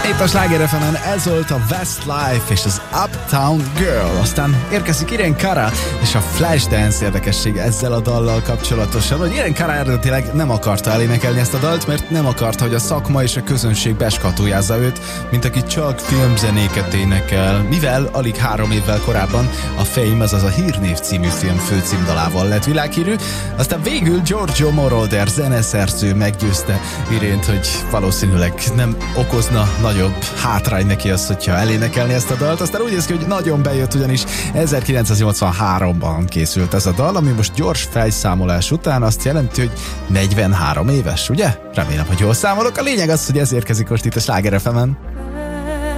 Itt a Sláger FM-en ez volt a Westlife és az Uptown Girl. Aztán érkezik Irene Cara és a Flashdance érdekesség ezzel a dallal kapcsolatosan, hogy Irene Cara eredetileg nem akarta elénekelni ezt a dalt, mert nem akarta, hogy a szakma és a közönség beskatujázza őt, mint aki csak filmzenéket énekel, mivel alig 3 évvel korábban a Fame, azaz a Hírnév című film főcímdalával lett világhírű. Aztán végül Giorgio Moroder zeneszerző meggyőzte Irént, hogy valószínűleg nem okozna nagyobb hátrány neki az, hogyha elénekelni ezt a dalt. Aztán úgy néz ki, hogy nagyon bejött, ugyanis 1983-ban készült ez a dal, ami most gyors felszámolás után azt jelenti, hogy 43 éves, ugye? Remélem, hogy jól számolok. A lényeg az, hogy ez érkezik most itt a Sláger FM-en.